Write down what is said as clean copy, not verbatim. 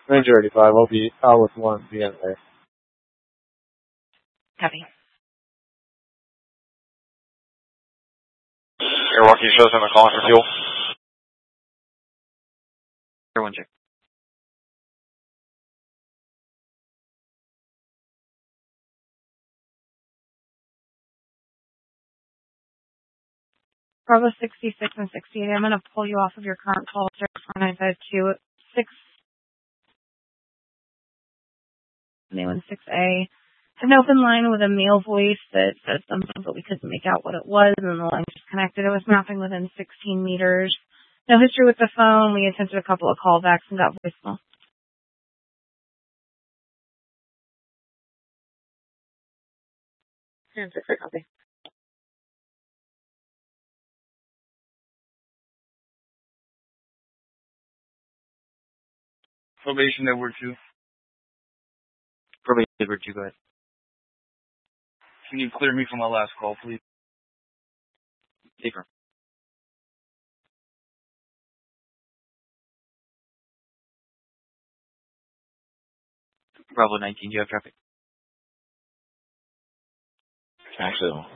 Ranger 85, I'll be out with 1 being there. Copy. Airwalk, you show us I'm calling for fuel. Air 1 check. Bravo 66 and 68, I'm going to pull you off of your current call, 4952 6A. An open line with a male voice that said something, but we couldn't make out what it was, and the line disconnected. It was mapping within 16 meters. No history with the phone. We attempted a couple of callbacks and got voicemail. And 6 copy. Probation Edward 2. Probation Edward 2, go ahead. Can you clear me from my last call, please? Take her. Bravo 19, do you have traffic? Actually,